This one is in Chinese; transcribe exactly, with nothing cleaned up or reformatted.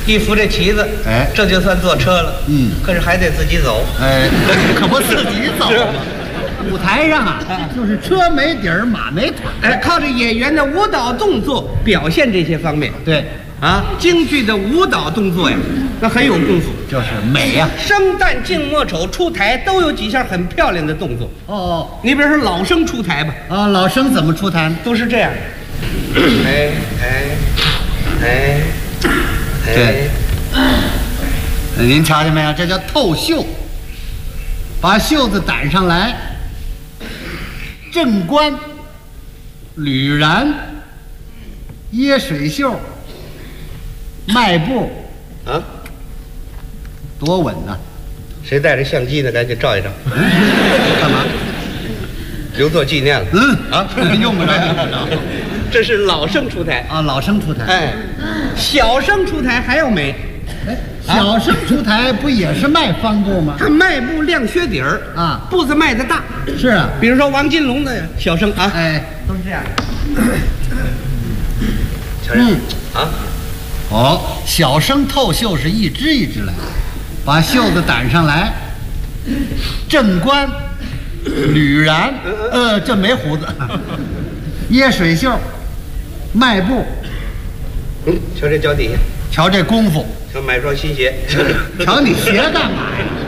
一扶这旗子， 哎， 这就算坐车了。 嗯， 可是还得自己走。 哎，可不自己走吗？舞台上啊，就是车没底儿，马没腿。 哎，靠着演员的舞蹈动作表现这些方面。 对， 啊，京剧的舞蹈动作呀，那很有功夫， 就是美呀。 生旦净末丑出台都有几项很漂亮的动作。 哦， 你比如说老生出台吧， 啊，老生怎么出台呢？ 都是这样的。哎哎哎哎， 对，您瞧见没有？这叫透袖，把袖子掸上来，正冠、履髯、掖水袖、迈步， 啊， 多稳呐！ 谁带着相机呢？赶紧照一照。 干嘛？ 留作纪念了。 嗯啊， 用不着用不着。 这是老生出台啊，老生出台。 哎，小生出台还要美。 哎，小生出台不也是迈方步吗？ 他迈步亮靴底儿啊， 步子迈得大。 是啊， 比如说王金龙的小生啊， 哎， 都是这样。瞧嗯啊， 哦，小生透袖是一支一支来，把袖子掸上来，正冠、履髯，呃，这没胡子，掖水袖，迈步， 嗯，瞧这脚底下， 瞧这功夫， 瞧买双新鞋， 瞧你鞋干嘛呀？